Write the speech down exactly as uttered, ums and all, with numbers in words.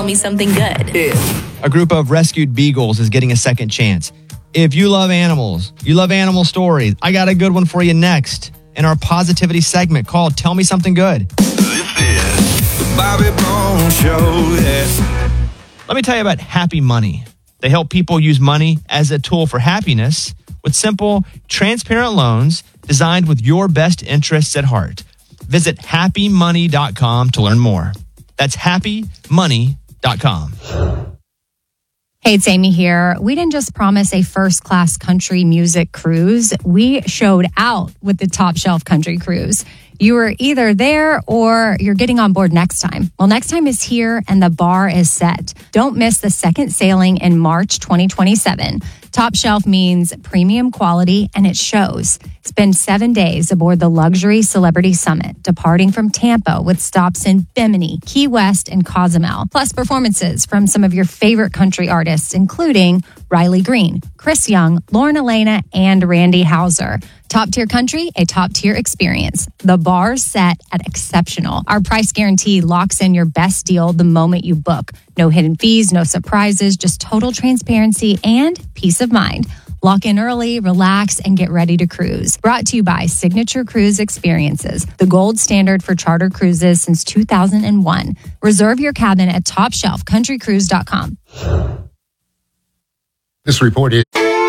me something good. Yeah. A group of rescued beagles is getting a second chance. If you love animals, you love animal stories, I got a good one for you next in our positivity segment called Tell Me Something Good. This is the Bobby Bones Show. Yeah. Let me tell you about Happy Money. They help people use money as a tool for happiness with simple, transparent loans designed with your best interests at heart. Visit happy money dot com to learn more. That's happy money dot com. Hey, it's Amy here. We didn't just promise a first-class country music cruise. We showed out with the Top Shelf Country Cruise. You were either there or you're getting on board next time. Well, next time is here and the bar is set. Don't miss the second sailing in March twenty twenty-seven. Top Shelf means premium quality, and it shows. Spend seven days aboard the Luxury Celebrity Summit, departing from Tampa with stops in Bimini, Key West, and Cozumel. Plus performances from some of your favorite country artists, including Riley Green, Chris Young, Lauren Elena, and Randy Houser. Top tier country, a top tier experience. The bar's set at exceptional. Our price guarantee locks in your best deal the moment you book. No hidden fees, no surprises, just total transparency and peace of mind. Lock in early, relax, and get ready to cruise. Brought to you by Signature Cruise Experiences, the gold standard for charter cruises since two thousand one. Reserve your cabin at top shelf country cruise dot com. This report is...